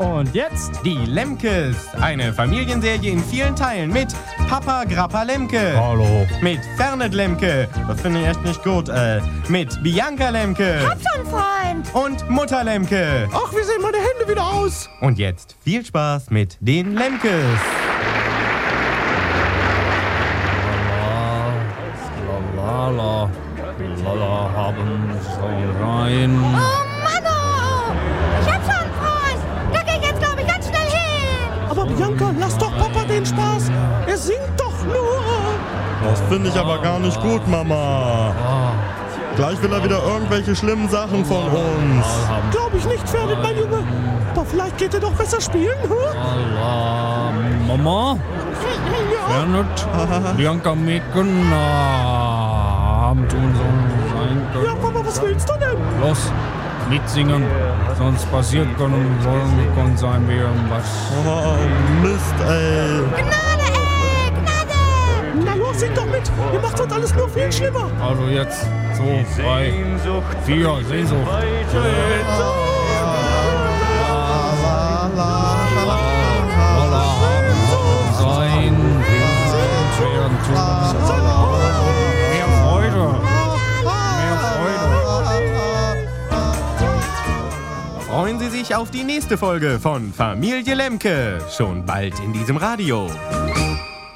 Und jetzt die Lemkes. Eine Familienserie in vielen Teilen mit Papa Grappa Lemke. Hallo. Mit Fernet Lemke. Das finde ich echt nicht gut. Mit Bianca Lemke. Hab schon, Freund. Und Mutter Lemke. Ach, wie sehen meine Hände wieder aus? Und jetzt viel Spaß mit den Lemkes. Lala, lala haben so rein. Oh, Manno. Ich hab schon, Freund. Da geh ich jetzt, glaube ich, ganz schnell hin. Aber Bianca, lass doch Papa den Spaß. Er singt doch nur. Das finde ich aber gar nicht gut, Mama. Gleich will er wieder irgendwelche schlimmen Sachen von uns. Glaube ich nicht, Fernet, mein Junge. Aber vielleicht geht er doch besser spielen, Lala, Mama, Ja. Fernet, Bianca Meken, haben tun so sein Ja, können. Papa, was willst du denn? Los, mitsingen, sonst passiert können sein wie irgendwas. Oh, Mist, ey. Gnade, Gnade. Na los, sing doch mit. Ihr macht uns alles nur viel schlimmer. Also jetzt, so, 3, 4, Sehnsucht. Lala, haben sein, werden tun. Mehr Freude. Mehr Freude. Freuen Sie sich auf die nächste Folge von Familie Lemke. Schon bald in diesem Radio.